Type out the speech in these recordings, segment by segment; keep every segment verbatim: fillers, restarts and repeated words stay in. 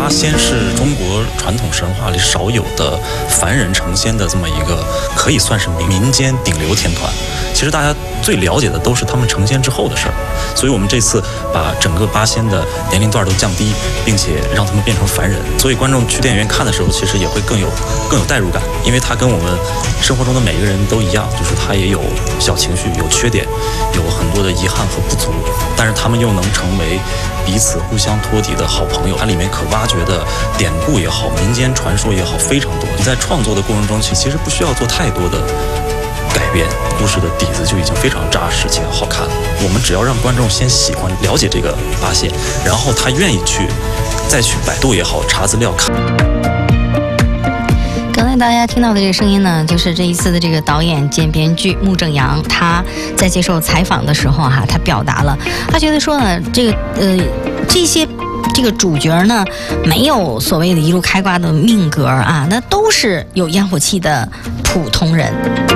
八仙是中国传统神话里少有的凡人成仙的这么一个，可以算是民间顶流天团。其实大家最了解的都是他们成仙之后的事儿，所以我们这次把整个八仙的年龄段都降低，并且让他们变成凡人，所以观众去电影院看的时候，其实也会更有更有代入感，因为他跟我们生活中的每一个人都一样，就是他也有小情绪，有缺点，有很多的遗憾和不足，但是他们又能成为彼此互相托底的好朋友。它里面可挖掘的典故也好，民间传说也好，非常多。你在创作的过程中，其实不需要做太多的改变，故事的底子就已经非常扎实且好看了。我们只要让观众先喜欢了解这个八仙，然后他愿意去再去百度也好，查资料看。 刚才大家听到的这个声音呢，就是这一次的这个导演兼编剧穆正阳，他在接受采访的时候哈、啊，他表达了，他觉得说呢，这个呃这些这个主角呢，没有所谓的一路开挂的命格啊，那都是有烟火气的普通人。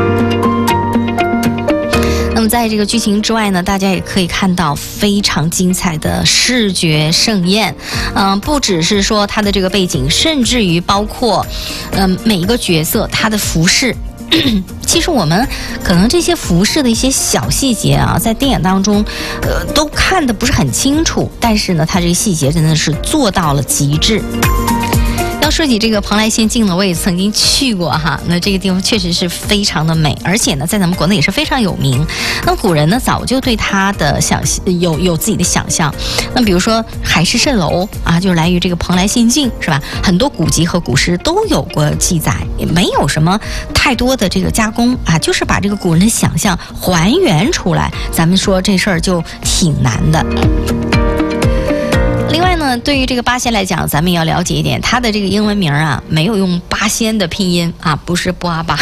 那么在这个剧情之外呢，大家也可以看到非常精彩的视觉盛宴。嗯、呃，不只是说它的这个背景，甚至于包括，嗯、呃，每一个角色他的服饰。其实我们可能这些服饰的一些小细节啊，在电影当中，呃，都看得不是很清楚。但是呢，它这个细节真的是做到了极致。要说起这个蓬莱仙境呢，我也曾经去过哈，那这个地方确实是非常的美，而且呢，在咱们国内也是非常有名。那古人呢，早就对它的想有有自己的想象。那比如说海市蜃楼啊，就来于这个蓬莱仙境，是吧？很多古籍和古诗都有过记载，也没有什么太多的这个加工啊，就是把这个古人的想象还原出来。咱们说这事儿就挺难的。另外呢，对于这个八仙来讲，咱们也要了解一点，它的这个英文名啊，没有用八仙的拼音啊，不是波阿巴。